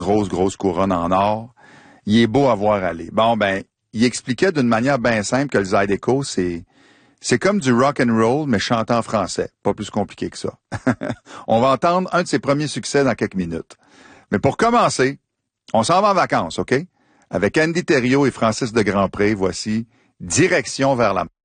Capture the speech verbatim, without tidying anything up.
grosse, grosse couronne en or. Il est beau à voir aller. Bon, ben, il expliquait d'une manière bien simple que le Zydeco, c'est c'est comme du rock and roll, mais chanté en français. Pas plus compliqué que ça. On va entendre un de ses premiers succès dans quelques minutes. Mais pour commencer, on s'en va en vacances, OK? Avec Andy Thériault et Francis de Grandpré, voici Direction vers la